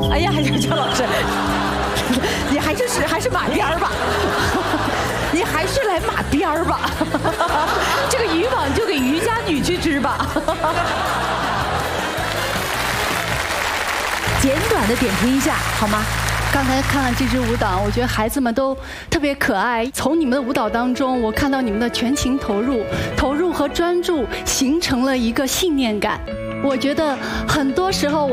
哎呀，姜老师，你还是马鞭儿吧，你还是来马鞭儿吧，这个渔网就给渔家女去织吧。简短的点评一下好吗？ 刚才看了这支舞蹈，我觉得孩子们都特别可爱。从你们的舞蹈当中，我看到你们的全情投入和专注，形成了一个信念感。我觉得很多时候。